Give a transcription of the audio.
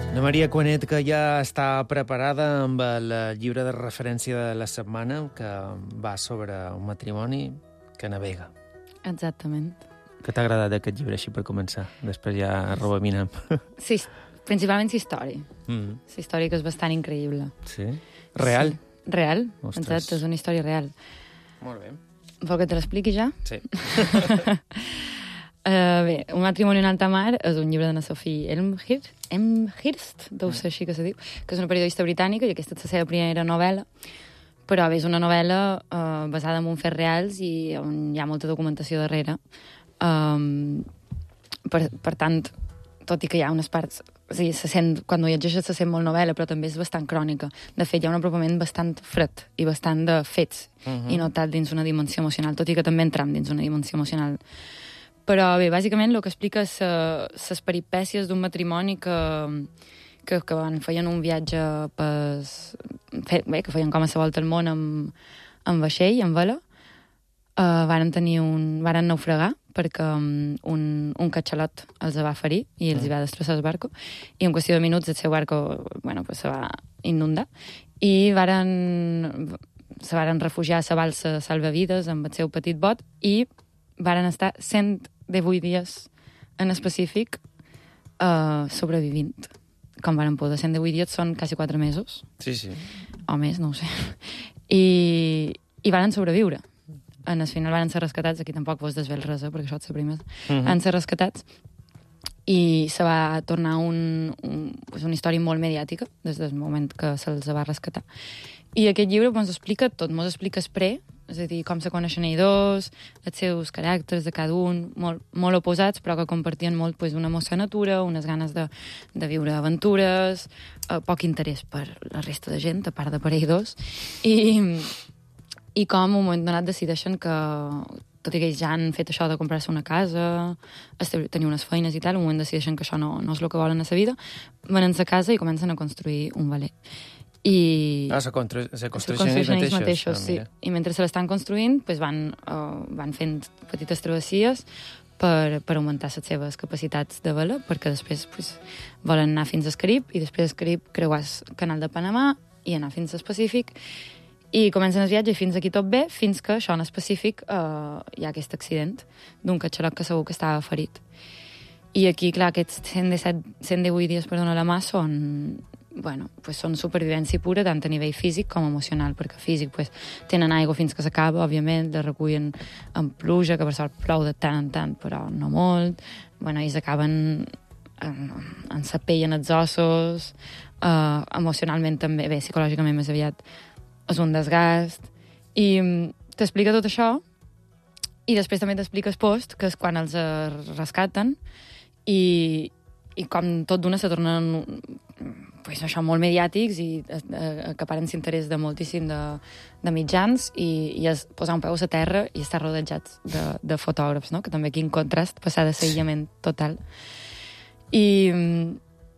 La Maria Cuanet, que ja està preparada amb el llibre de referència de la setmana, que va sobre un matrimoni que navega. Exactament. Què t'ha agradat aquest llibre, així per començar? Després ja rebobinem. Sí, principalment la història. La història que és bastant increïble. Sí? Real? Sí, real, Ostres. exacte, és una història real. Molt bé. Vol que te l'expliqui ja? Sí. Bé, Un matrimoni en alta mar és un llibre de la Sophie Elmhirst, deu ser així que se diu, que és una periodista britànica, i aquesta és la seva primera novel·la, però bé, és una novel·la basada en uns fets reals i on hi ha molta documentació darrere. Per tant, tot i que hi ha unes parts... O sigui, quan ho llegeixes se sent molt novel·la, però també és bastant crònica. De fet, hi ha un apropament bastant fred i bastant de fets, i no tant dins una dimensió emocional, tot i que també entram dins una dimensió emocional. Però bé, bàsicament el que explica és les peripècies d'un matrimoni que feien un viatge que feien com a la volta al món amb vaixell, amb vela. Varen naufragar perquè un catxalot els va ferir i els va destrossar el barco, i en qüestió de minuts el seu barco se va inundar i se varen refugiar a la balsa salvavides amb el seu petit bot i varen estar 118 dies en específic sobrevivint. Com varen poder, 118 dies són quasi 4 mesos. Sí, sí. O més, no ho sé. I varen sobreviure. En el final van ser rescatats, aquí tampoc vos desvel res, perquè això és la primera. Van ser rescatats i se va tornar una història molt mediàtica des del moment que se'ls va rescatar. I aquest llibre ens explica tot, ens explica és a dir, com se coneixen ells dos, els seus caràcters de cada un, molt oposats, però que compartien molt una emoció de natura, unes ganes de viure aventures, poc interès per la resta de gent, a part de per ells dos, i com en un moment donat decideixen que, tot i que ells ja han fet això de comprar-se una casa, tenir unes feines i tal, en un moment decideixen que això no és el que volen a la vida, venen a casa i comencen a construir un veler. Se construeixen ells mateixos, sí. I mentre se l'estan construint, van fent petites travessies per augmentar les seves capacitats de vela, perquè després volen anar fins al Carib, i després del Carib creuar el canal de Panamà i anar fins al Pacífic, i comencen el viatge fins aquí tot bé, fins que això en específic hi ha aquest accident d'un catxalot que segur que estava ferit. I aquí, clar, aquests 118 dies a la mà són supervivència pura, tant a nivell físic com emocional, perquè físic tenen aigua fins que s'acaba, òbviament, la recullen amb pluja, que per sort plou de tant en tant, però no molt, i s'acaben en la pell, en els ossos, emocionalment també, bé, psicològicament més aviat és un desgast, i t'explica tot això, i després també t'explica el post, que és quan els rescaten, i com tot d'una se tornen això molt mediàtics i acaparen l'interès de moltíssim de mitjans, i es posa un peu a la terra i està rodejats de fotògrafs, no? Que també aquí en contrast passar de ser aïllament total. I